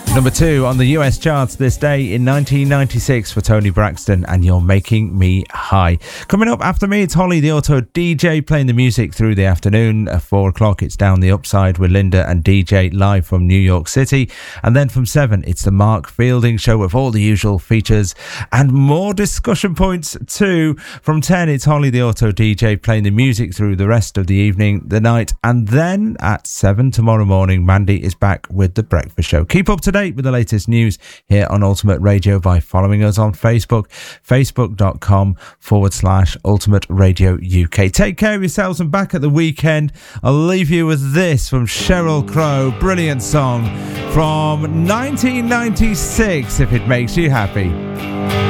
Number 2 on the US charts this day in 1996 for Tony Braxton and You're Making Me High. Coming up after me, it's Holly the Auto DJ playing the music through the afternoon. At 4 o'clock, it's Down the Upside with Linda and DJ live from New York City. And then from 7, it's the Mark Fielding Show with all the usual features and more discussion points too. From 10, it's Holly the Auto DJ playing the music through the rest of the evening, the night. And then at 7 tomorrow morning, Mandy is back with The Breakfast Show. Keep up to date with the latest news here on Ultimate Radio by following us on Facebook, facebook.com/Ultimate Radio UK. Take care of yourselves and back at the weekend. I'll leave you with this from Sheryl Crow. Brilliant song from 1996, if it makes you happy.